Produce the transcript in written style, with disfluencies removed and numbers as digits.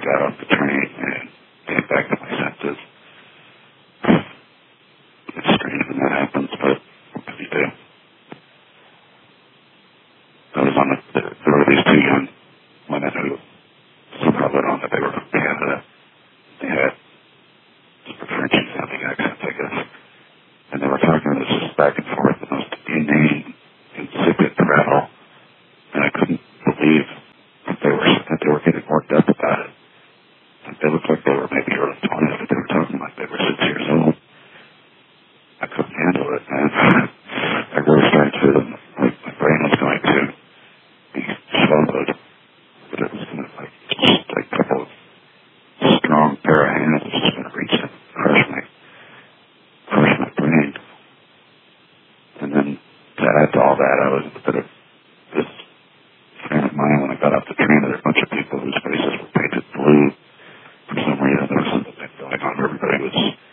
got off the train and came back to my senses. It's strange when that happens, but what can you do? I was on there were these two young women who somehow went on that they were from Canada. They had Frenchy sounding accents, I guess. And they were talking to us just back and forth, the most inane, insipid prattle. And I couldn't believe that they were getting worked up about it. Like they looked like they were maybe early 20s, but they were talking like they were 6 years old. I couldn't handle it, man. I really started to feel that my brain was going to be swallowed. But it was going to, just like a couple of strong pair of hands was just going to reach and crush my brain. And then to add to all that, I was a bit of this frame of mind when I got off the train. There were a bunch of people whose faces were painted blue. For some reason, there was something going on. Everybody was